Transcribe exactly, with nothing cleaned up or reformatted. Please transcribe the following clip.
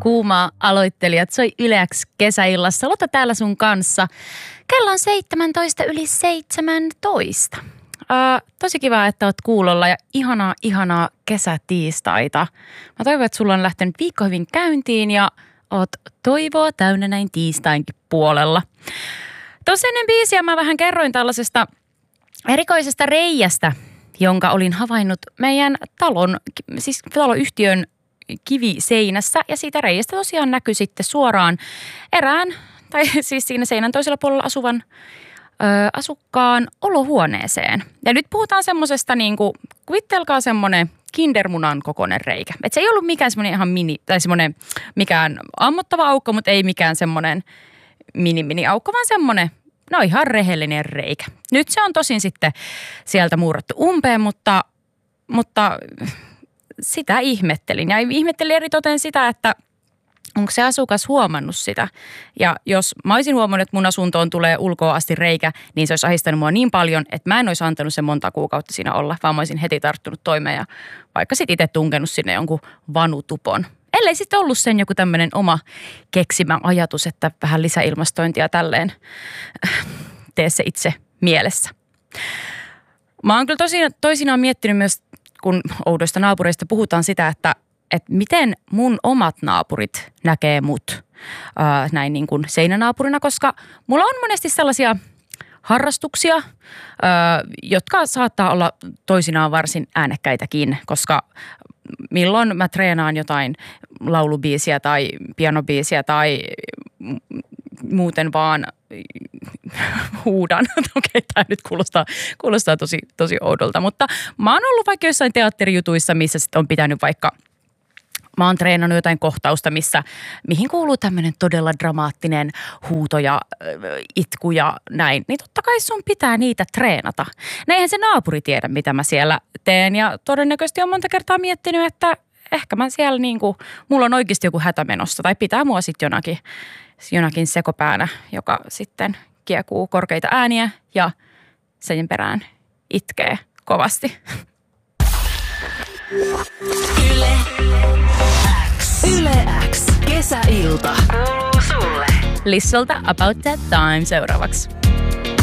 kuumaa aloittelijat soi Yle X kesäillassa. Lotta täällä sun kanssa. Kello on seitsemäntoista yli seitsemäntoista. Uh, tosi kiva, että oot kuulolla ja ihanaa, ihanaa kesätiistaita. Mä toivon, että sulla on lähtenyt viikko hyvin käyntiin ja oot toivoa täynnä näin tiistainkin puolella. Tuossa ennen biisiä mä vähän kerroin tällaisesta erikoisesta reiästä, jonka olin havainnut meidän talon, siis taloyhtiön kiviseinässä. Ja siitä reiästä tosiaan näkyi sitten suoraan erään, tai siis siinä seinän toisella puolella asuvan ö, asukkaan olohuoneeseen. Ja nyt puhutaan semmosesta niin kuin, kuvittelkaa semmoinen kindermunan kokoinen reikä. Et se ei ollut mikään semmoinen ihan mini, tai semmoinen mikään ammottava aukko, mutta ei mikään semmoinen mini-mini aukko, vaan semmoinen, no ihan rehellinen reikä. Nyt se on tosin sitten sieltä muurrattu umpeen, mutta, mutta sitä ihmettelin. Ja ihmettelin eritoten sitä, että onko se asukas huomannut sitä. Ja jos mä olisin huomannut, että mun asuntoon tulee ulkoa asti reikä, niin se olisi ahdistanut mua niin paljon, että mä en olisi antanut sen monta kuukautta siinä olla, vaan mä olisin heti tarttunut toimeen ja vaikka sitten itse tunkenut sinne jonkun vanutupon. Ellei sitten ollut sen joku tämmöinen oma keksimä ajatus, että vähän lisäilmastointia tälleen tee se itse mielessä. Mä oon kyllä tosin, toisinaan miettinyt myös, kun oudoista naapureista puhutaan sitä, että, että miten mun omat naapurit näkee mut ää, näin niin kuin seinänaapurina, koska mulla on monesti sellaisia harrastuksia, ää, jotka saattaa olla toisinaan varsin äänekkäitäkin, koska milloin mä treenaan jotain laulubiisiä tai pianobiisiä tai muuten vaan huudan. Okei, tämä nyt kuulostaa, kuulostaa tosi, tosi oudolta, mutta mä oon ollut vaikka jossain teatterijutuissa, missä sitten on pitänyt vaikka, mä oon treenannut jotain kohtausta, missä, mihin kuuluu tämmöinen todella dramaattinen huuto ja äh, itku ja näin, niin totta kai sun pitää niitä treenata. Eihän se naapuri tiedä, mitä mä siellä teen ja todennäköisesti on monta kertaa miettinyt, että ehkä mä siellä niinku, mulla on oikeasti joku hätä menossa tai pitää mua sitten jonakin, jonakin sekopäänä, joka sitten kiekuu korkeita ääniä ja sen perään itkee kovasti. Yle X. Yle X. Kesäilta. Kuuluu sulle. Lissolta About That Time seuraavaksi.